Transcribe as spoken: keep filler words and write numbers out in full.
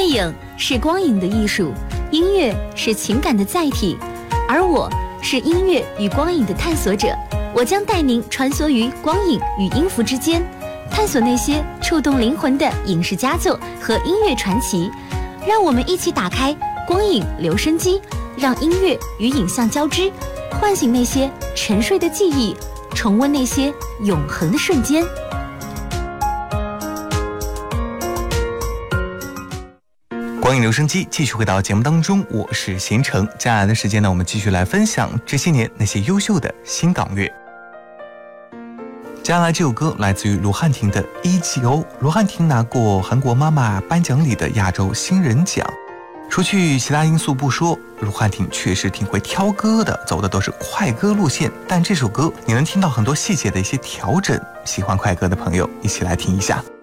影是光影的艺术，音乐是情感的载体，而我是音乐与光影的探索者。我将带您穿梭于光影与音符之间，探索那些触动灵魂的影视佳作和音乐传奇。让我们一起打开光影留声机，让音乐与影像交织，唤醒那些沉睡的记忆，重温那些永恒的瞬间。 光影留声机继续回到节目当中，我是贤成。接下来的时间呢，我们继续来分享这些年那些优秀的新港乐。接下来这首歌来自于卢汉廷的《E G O》。卢汉廷拿过韩国妈妈颁奖礼的亚洲新人奖。除去其他因素不说，卢汉廷确实挺会挑歌的，走的都是快歌路线。但这首歌你能听到很多细节的一些调整，喜欢快歌的朋友一起来听一下。